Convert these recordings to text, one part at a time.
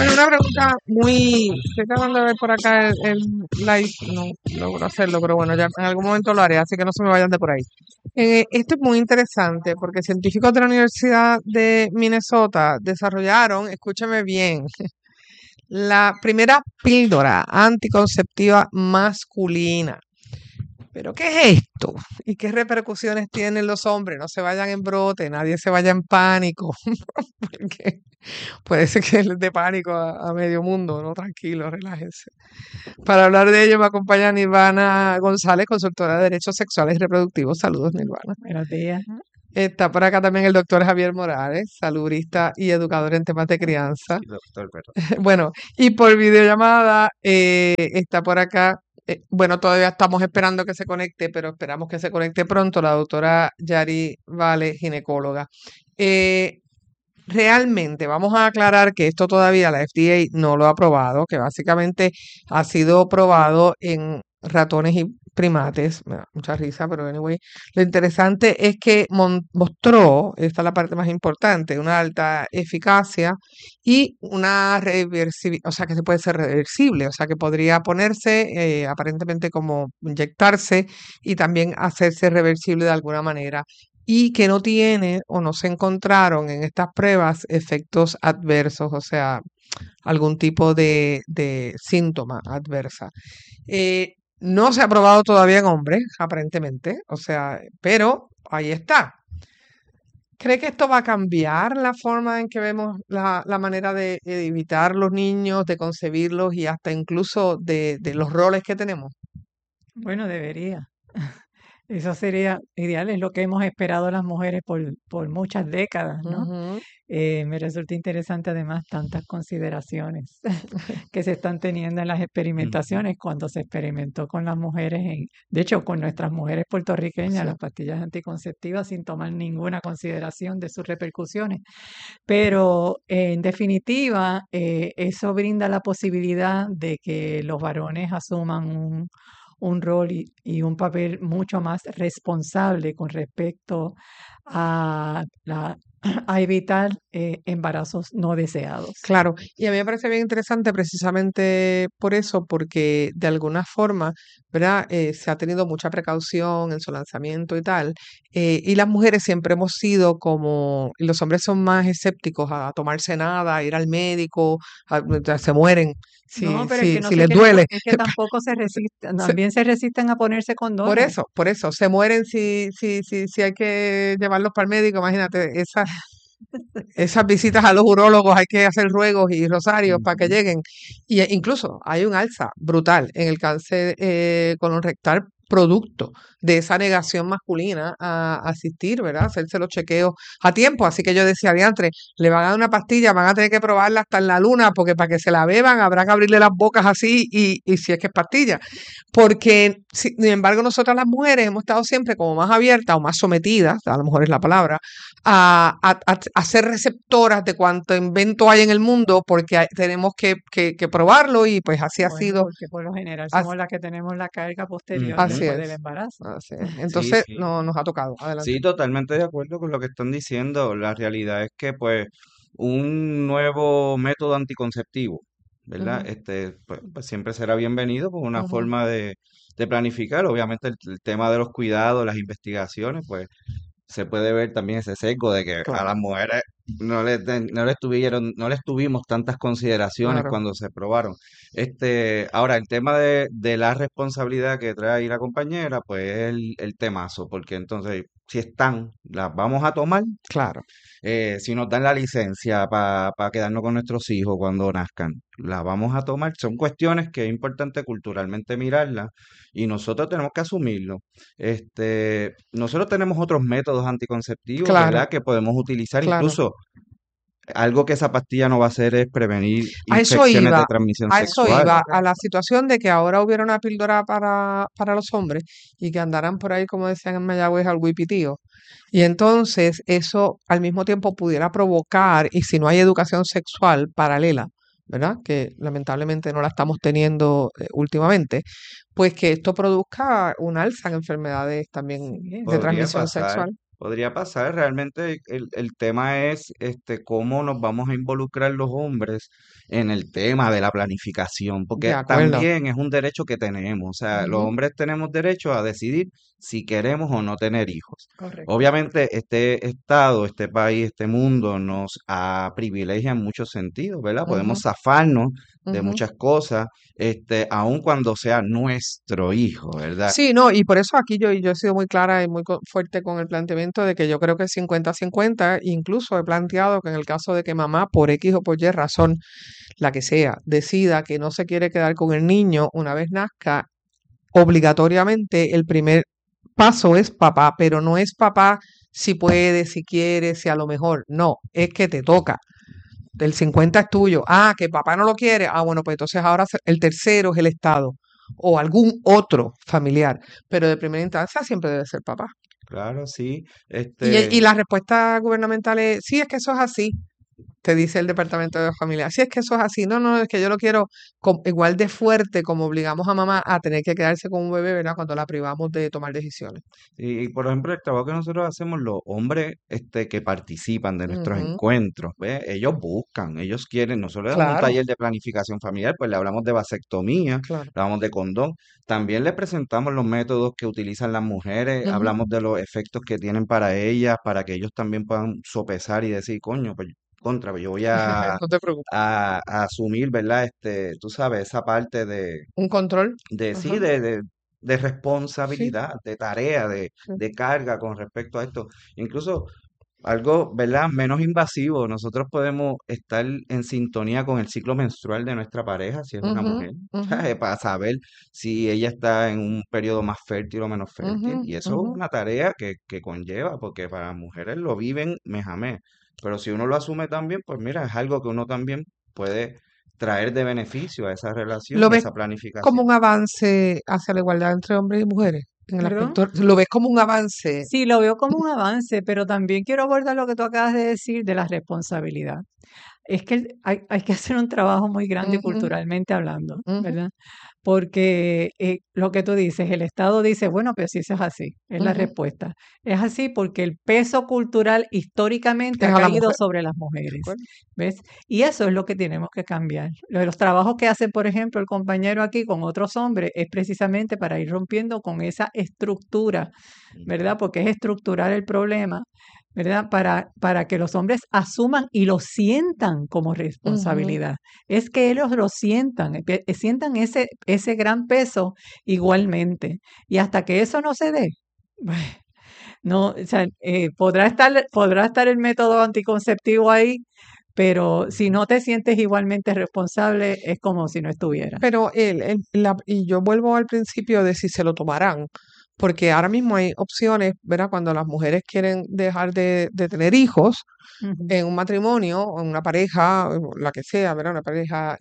Bueno, una pregunta estoy tratando de ver por acá el live, no logro hacerlo, pero bueno, ya en algún momento lo haré, así que no se me vayan de por ahí. Esto es muy interesante porque científicos de la Universidad de Minnesota desarrollaron, escúchame bien, la primera píldora anticonceptiva masculina. ¿Pero qué es esto? ¿Y qué repercusiones tienen los hombres? No se vayan en brote, nadie se vaya en pánico, porque puede ser que les dé pánico a medio mundo, ¿no? Tranquilo, relájense. Para hablar de ello me acompaña Nirvana González, consultora de Derechos Sexuales y Reproductivos. Saludos, Nirvana. Buenos días. Está por acá también el doctor Javier Morales, saludista y educador en temas de crianza. Sí, doctor, perdón. Bueno, y por videollamada está por acá, bueno, todavía estamos esperando que se conecte, pero esperamos que se conecte pronto la doctora Yari Vale, ginecóloga. Realmente, vamos a aclarar que esto todavía la FDA no lo ha aprobado, que básicamente ha sido probado en ratones y primates. Me da mucha risa, pero anyway. Lo interesante es que mostró, esta es la parte más importante, una alta eficacia y una reversibilidad, o sea que se puede ser reversible, o sea que podría ponerse aparentemente como inyectarse y también hacerse reversible de alguna manera y que no tiene o no se encontraron en estas pruebas efectos adversos, o sea, algún tipo de síntoma adversa. No se ha probado todavía en hombres, aparentemente, o sea, pero ahí está. ¿Cree que esto va a cambiar la forma en que vemos la manera de evitar los niños, de concebirlos y hasta incluso de los roles que tenemos? Bueno, debería. Eso sería ideal, es lo que hemos esperado las mujeres por muchas décadas, ¿no? Ujú. Me resulta interesante además tantas consideraciones que se están teniendo en las Ujú. experimentaciones cuando se experimentó con las mujeres, de hecho con nuestras mujeres puertorriqueñas, Sí. las pastillas anticonceptivas sin tomar ninguna consideración de sus repercusiones. Pero en definitiva, eso brinda la posibilidad de que los varones asuman un rol y un papel mucho más responsable con respecto a, a evitar embarazos no deseados. Claro, y a mí me parece bien interesante precisamente por eso, porque de alguna forma, ¿verdad? Se ha tenido mucha precaución en su lanzamiento y tal, y las mujeres siempre hemos sido como, y los hombres son más escépticos a tomarse nada, a ir al médico, se mueren No, si, pero es si, que no si se les quieren, duele. es que tampoco se Se- resisten, se- también se resisten a ponerse condones. por eso, se mueren si hay que llevarlos para el médico, imagínate, esas visitas a los urólogos hay que hacer ruegos y rosarios para que Ujú. lleguen. Y incluso hay un alza brutal en el cáncer colorectal producto de esa negación masculina a asistir, ¿verdad? Hacerse los chequeos a tiempo. Así que yo decía, diantre, le van a dar una pastilla, van a tener que probarla hasta en la luna, porque para que se la beban habrá que abrirle las bocas así y si es que es pastilla. Porque, sin embargo, nosotras las mujeres hemos estado siempre como más abiertas o más sometidas, a lo mejor es la palabra, a ser receptoras de cuánto invento hay en el mundo porque tenemos que probarlo y pues así ha Bueno, sido, porque por lo general as- somos las que tenemos la carga posterior Ujú. así después del es, embarazo. así es. Sí, Entonces sí. no nos ha tocado. Adelante. Sí, totalmente de acuerdo con lo que están diciendo. La realidad es que, pues, un nuevo método anticonceptivo, ¿verdad? Ujú, Pues, siempre será bienvenido por una ujú. forma de planificar. Obviamente, el tema de los cuidados, las investigaciones, pues, se puede ver también ese sesgo de que a Claro, las mujeres no les tuvimos tantas consideraciones claro. cuando se probaron. Ahora, el tema de la responsabilidad que trae ahí la compañera, pues es el temazo, porque entonces, si están, las vamos a tomar, Claro. si nos dan la licencia para quedarnos con nuestros hijos cuando nazcan, la vamos a tomar. Son cuestiones que es importante culturalmente mirarlas y nosotros tenemos que asumirlo. Nosotros tenemos otros métodos anticonceptivos, Claro, ¿verdad? Que podemos utilizar. claro. Incluso algo que esa pastilla no va a hacer es prevenir A eso infecciones de iba, transmisión a eso sexual. iba, a la Correcto. situación de que ahora hubiera una píldora para los hombres y que andaran por ahí, como decían en Mayagüez, al huipitío. Y entonces eso al mismo tiempo pudiera provocar, y si no hay educación sexual paralela, ¿verdad? Que lamentablemente no la estamos teniendo últimamente, pues que esto produzca un alza en enfermedades también Sí, de Podría transmisión pasar, sexual. Podría pasar, realmente el tema es cómo nos vamos a involucrar los hombres en el tema de la planificación, De porque acuerdo. también es un derecho que tenemos, o sea, los Ujú, hombres tenemos derecho a decidir si queremos o no tener hijos. Correcto. Obviamente este estado, este país, este mundo nos privilegia en muchos sentidos, ¿verdad? Podemos ujú, zafarnos de ujú. muchas cosas, aun cuando sea nuestro hijo, ¿verdad? Sí, no, y por eso aquí yo he sido muy clara y muy fuerte con el planteamiento de que yo creo que es 50-50, incluso he planteado que en el caso de que mamá, por X o por Y razón, la que sea, decida que no se quiere quedar con el niño una vez nazca, obligatoriamente el primer paso es papá, pero no es papá si puede, si quiere, si a lo mejor, no, es que te toca. El 50 es tuyo. Ah, que papá no lo quiere. Ah, bueno, pues entonces ahora el tercero es el Estado o algún otro familiar, pero de primera instancia siempre debe ser papá. Claro, sí, Y la respuesta gubernamental es, sí, es que eso es así, te dice el Departamento de Familia. Sí, es que eso es así. No, no, es que yo lo quiero igual de fuerte como obligamos a mamá a tener que quedarse con un bebé, ¿verdad? Cuando la privamos de tomar decisiones. por ejemplo, el trabajo que nosotros hacemos, los hombres que participan de nuestros Ujú, encuentros, ¿ve? Ellos buscan, ellos quieren, nosotros le damos un claro, taller de planificación familiar, pues le hablamos de vasectomía, le claro. hablamos de condón, también les presentamos los métodos que utilizan las mujeres, Ujú. hablamos de los efectos que tienen para ellas, para que ellos también puedan sopesar y decir, coño, pues contra, pues yo voy No te preocupes. a asumir, ¿verdad? Tú sabes, esa parte Un control. de sí, Ajá. de Sí, responsabilidad, de tarea, sí. de carga con respecto a esto. Incluso algo, ¿verdad? Menos invasivo. Nosotros podemos estar en sintonía con el ciclo menstrual de nuestra pareja, si es una Ujú, mujer, ujú, para saber si ella está en un periodo más fértil o menos ujú, fértil. Y eso ujú. es una tarea que conlleva, porque para las mujeres lo viven mes a mes. Pero si uno lo asume también, pues mira, es algo que uno también puede traer de beneficio a esa relación ¿Lo y a ves esa como planificación. un avance hacia la igualdad entre hombres y mujeres? En el ¿Perdón? aspecto, ¿lo ves como un avance? Sí, lo veo como un avance, pero también quiero abordar lo que tú acabas de decir de la responsabilidad. Es que hay que hacer un trabajo muy grande Ujú, culturalmente hablando, ujú, ¿verdad? Porque lo que tú dices, el Estado dice, bueno, pero si eso es así, es la ujú. respuesta. Es así porque el peso cultural históricamente Es ha a la caído mujer, sobre las ¿de mujeres, acuerdo? ¿ves? Y eso es lo que tenemos que cambiar. Lo de los trabajos que hace, por ejemplo, el compañero aquí con otros hombres es precisamente para ir rompiendo con esa estructura, Ujú. ¿verdad? Porque es estructurar el problema, ¿verdad? Para que los hombres asuman y lo sientan como Ujú. responsabilidad. Es que ellos lo sientan, sientan ese gran peso igualmente. Y hasta que eso no se dé, no, o sea, podrá estar el método anticonceptivo ahí, pero si Ujú. no te sientes igualmente responsable, es como si no estuviera. Pero y yo vuelvo al principio de si se lo tomarán, porque ahora mismo hay opciones, ¿verdad? Cuando las mujeres quieren dejar de tener hijos Ujú. en un matrimonio, o en una pareja, o la que sea, ¿verdad? Una pareja,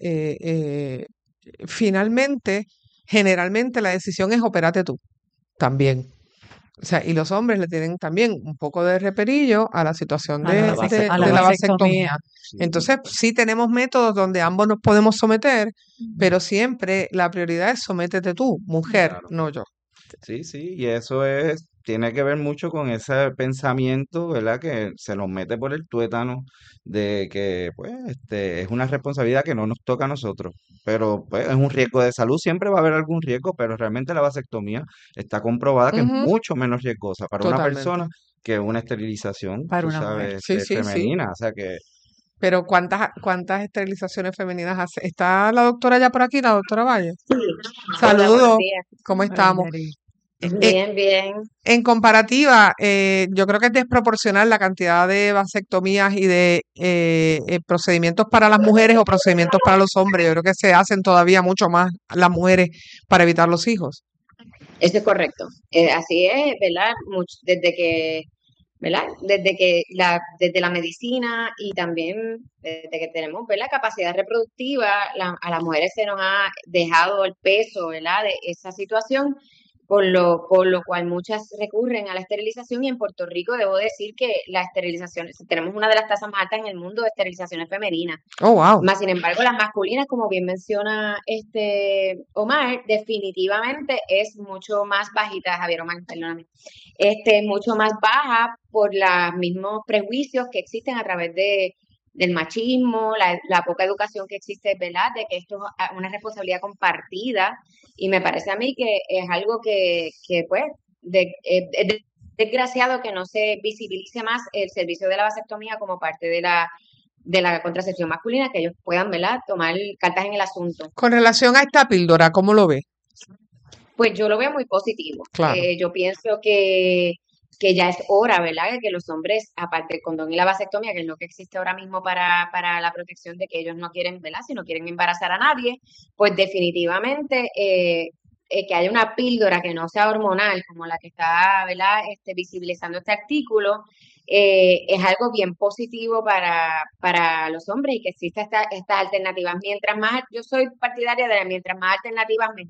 finalmente, generalmente la decisión es opérate tú también. O sea, y los hombres le tienen también un poco de reperillo a la situación A la La a la de la vasectomía, vasectomía. vasectomía. sí. Entonces, sí tenemos métodos donde ambos nos podemos someter, Ujú. pero siempre la prioridad es sométete tú, mujer, Claro. no yo. Sí, sí, y eso tiene que ver mucho con ese pensamiento, ¿verdad? Que se nos mete por el tuétano de que, pues, es una responsabilidad que no nos toca a nosotros, pero, pues, es un riesgo de salud, siempre va a haber algún riesgo, pero realmente la vasectomía está comprobada que es Ujú, mucho menos riesgosa para una persona totalmente. que una esterilización, Para tú una mujer. sabes, Sí, sí, sí. femenina, o sea que Pero ¿cuántas esterilizaciones femeninas hace? ¿Está la doctora ya por aquí, la doctora Valle? Sí. Hola, buenos Saludos, días. ¿cómo Ay, estamos? Yari. Eh, Bien, bien. En comparativa, yo creo que es desproporcional la cantidad de vasectomías y de procedimientos para las mujeres o procedimientos para los hombres. Yo creo que se hacen todavía mucho más las mujeres para evitar los hijos. Eso es correcto. Así es, ¿verdad? Desde que, ¿verdad? Desde la medicina y también desde que tenemos, ¿verdad? Capacidad reproductiva, a las mujeres se nos ha dejado el peso, ¿verdad? De esa situación por lo cual muchas recurren a la esterilización, y en Puerto Rico debo decir que la esterilización, tenemos una de las tasas más altas en el mundo de esterilizaciones femeninas. Oh, wow. Más sin embargo, las masculinas, como bien menciona Omar, definitivamente es mucho más bajita, Javier Omar, perdóname, mucho más baja por los mismos prejuicios que existen a través del machismo, la poca educación que existe, ¿verdad? De que esto es una responsabilidad compartida, y me parece a mí que es algo que pues, es desgraciado que no se visibilice más el servicio de la vasectomía como parte de la contracepción masculina, que ellos puedan, ¿verdad?, tomar cartas en el asunto. Con relación a esta píldora, ¿cómo lo ve? Pues yo lo veo muy positivo. Claro. Yo pienso que ya es hora, ¿verdad?, de que los hombres, aparte del condón y la vasectomía, que es lo que existe ahora mismo para la protección de que ellos no quieren, ¿verdad?, si no quieren embarazar a nadie, pues definitivamente que haya una píldora que no sea hormonal, como la que está, ¿verdad?, visibilizando este artículo, es algo bien positivo para los hombres, y que exista estas alternativas. Mientras más, yo soy partidaria de mientras más alternativas, mejor.